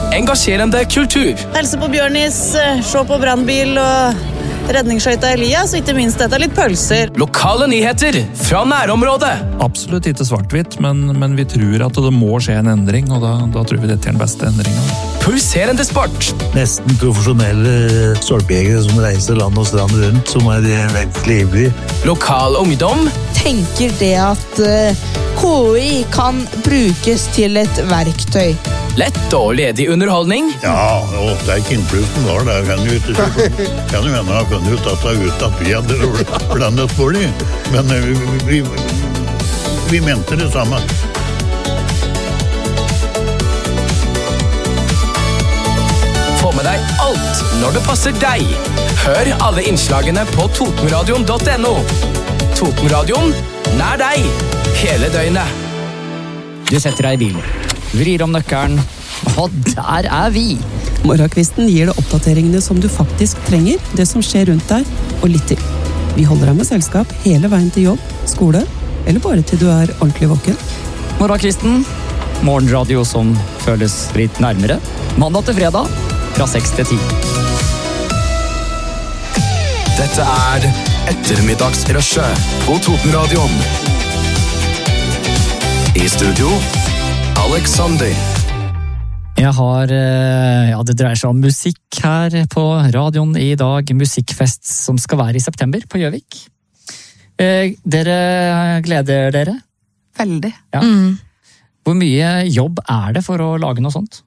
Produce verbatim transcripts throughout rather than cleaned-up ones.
engasjerende kultur. Helse på Bjørnis, se på brannbil og redningsskøyta Elias, og ikke minst dette litt pølser. Lokale nyheter fra nærområdet. Absolutt ikke svart-hvitt, men, men vi tror at det må skje en endring, og da, da tror vi dette er den beste endringen. Pulserende sport. Nesten profesjonelle stolpejegere som reiser land og strand rundt, som er veldig livlige. Lokal ungdom. Tenker det at uh, K I kan brukes til et verktøy. Lett og ledig underholdning. Ja, og sterk innflytelsen var det. Kan jo ikke kan jo hende ha funnet ut at det er uten at vi hadde blandet på det. Men vi, vi, vi mente det samme. Få med deg alt når det passer deg. Hør alle innslagene på totenradion punktum no. Totenradion, nær deg, hele døgnet. Du setter deg i bilen. Vrir om nøkkelen, og der er vi! Morgenkvisten gir deg oppdateringene som du faktisk trenger, det som skjer rundt deg, og litt til. Vi holder deg med selskap hele veien til jobb, skole, eller bare til du er ordentlig våken. Morgenkvisten, morgenradio som føles litt nærmere. Mandag til fredag, fra seks til ti. Dette er ettermiddagsrushet på Totenradion. I studio, Alexander. Jeg har, ja, det dreier seg om musikk her på radioen i dag. Musikkfest som skal være i september på Gjøvik. Eh, dere gleder dere? Veldig. Ja. Mm. Hvor mye jobb er det for å lage noe sånt?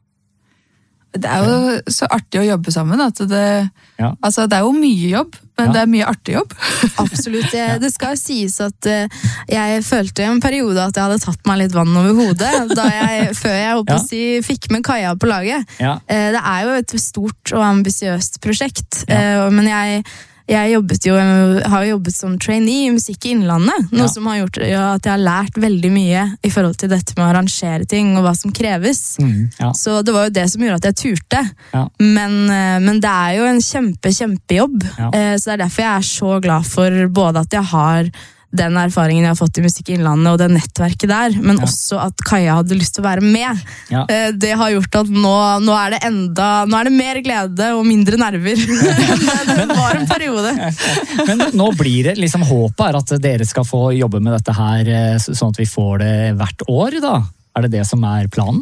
Det er jo så artig å jobbe sammen. At det, ja. altså, det er jo mye jobb, men ja. Det er mye artig jobb. Absolutt. Det, det skal sies at uh, jeg følte i en periode at jeg hadde tatt meg litt vann over hodet da jeg, før jeg håper ja. å si, fikk med Kaja på laget. Ja. Uh, det er jo et stort og ambisiøst prosjekt, ja. uh, men jeg Jeg jobbet jo, har jobbet som trainee i Musikk i Innlandet, noe ja. som har gjort ja, at jeg har lært veldig mye i forhold til dette med å arrangere ting og hva som kreves. Mm, ja. Så det var jo det som gjorde at jeg turte. Ja. Men, men det er jo en kjempe, kjempejobb. Ja. Så det er derfor jeg er så glad for både at jeg har den erfaringen jeg har fått i Musikk i Innlandet og det nettverket der, men ja. også at Kaja hadde lyst til å være med. Ja. Det har gjort at nå, nå er det enda, nå er det mer glede og mindre nerver. Det var en periode. Men nå blir det liksom håpet er at dere skal få jobbe med dette her, sånn at vi får det hvert år da. Er det det som er planen?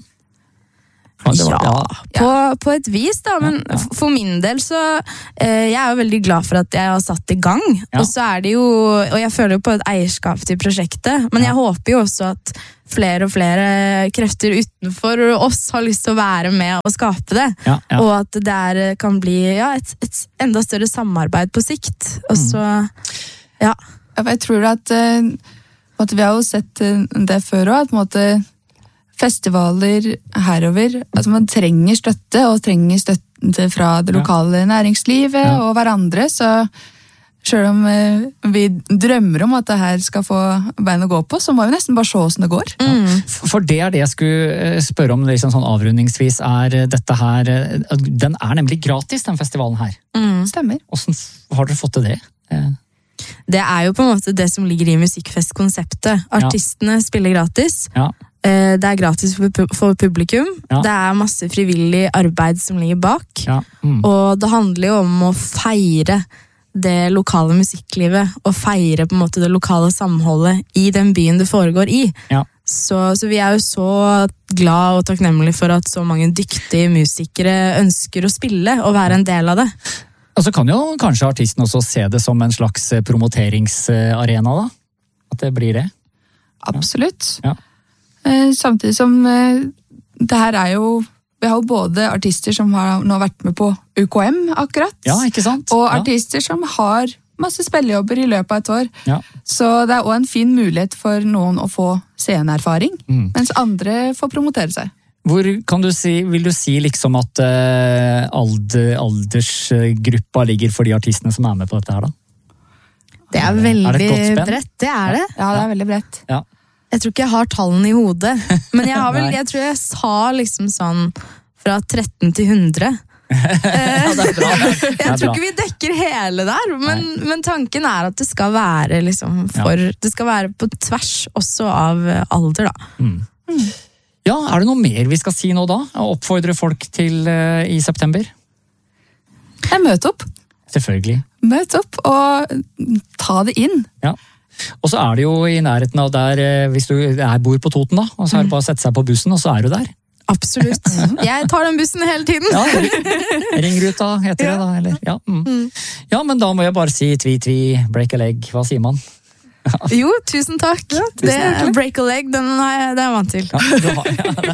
Ja, ja. På, på et vis da, men ja, ja. For min del så eh, jeg er jo veldig glad for at jeg har satt i gang, ja. Og så er det jo, og jeg føler jo på et eierskap til prosjektet, men jeg ja. Håper jo også at flere og flere krefter utenfor oss har lyst til å være med og skape det, ja, ja. Og at det der kan bli ja, et, et enda større samarbeid på sikt, og så ja. Jeg tror at, at vi har jo sett det før også, at på en måte festivaler herover, altså man trenger støtte, og trenger støtte fra det lokale næringslivet ja. Og hverandre, så selv om vi drømmer om at det her skal få bein å gå på, så må vi nesten bare se hvordan det går. Mm. For det er det jeg skulle spørre om liksom sånn avrundingsvis, er dette her, den er nemlig gratis, den festivalen her. Mm. Stemmer. Hvordan har dere fått til det? Det er jo på en måte det som ligger i musikkfestkonseptet. Artistene ja. Spiller gratis. Ja. Det er gratis for publikum. Ja. Det er masse frivillig arbeid som ligger bak. Ja. Mm. Og det handler jo om å feire det lokale musikklivet, og feire på en måte det lokale samholdet i den byen det foregår i. Ja. Så, så vi er jo så glad og takknemlige for at så mange dyktige musikere ønsker å spille og være en del av det. Og så kan jo kanskje artisten også se det som en slags promoteringsarena da? At det blir det? Absolutt. Ja. Samtidig som det her er jo, vi har jo både artister som har nå vært med på U K M akkurat, ja, ikke sant? Og ja. Artister som har masse spillejobber i løpet av et år. Ja. Så det er også en fin mulighet for noen å få sceneerfaring, mm. mens andre får promotere seg. Hvor kan du si, vil du si liksom at uh, alder, aldersgruppa ligger for de artistene som er med på dette her da? Det er veldig er det bredt, det er det. Ja, det er veldig bredt. Ja. Jeg tror ikke jeg har tallene i hodet, men jeg, har vel, jeg tror jeg sa liksom sånn fra tretten til hundre. Ja, det er bra. Det er jeg tror ikke vi dekker hele der, men, men tanken er at det skal være liksom for, ja. Det skal være på tvers også av alder da. Mm. Mm. Ja, er det noe mer vi skal si nå da? Og oppfordre folk til uh, i september? Jeg møter opp. Selvfølgelig. Møt opp og ta det inn. Ja. Og så er det jo i nærheten av der, hvis du er, bor på Toten da, og så er det bare å sette seg på bussen, og så er du der. Absolutt. Jeg tar den bussen hele tiden. Ja, ringruta heter det da, eller? Ja, mm. ja, men da må jeg bare si tvi-tvi, break a leg, hva sier man? Jo, tusen takk. Ja, tusen det, break a leg, den er jeg vant til. Ja, du har, ja.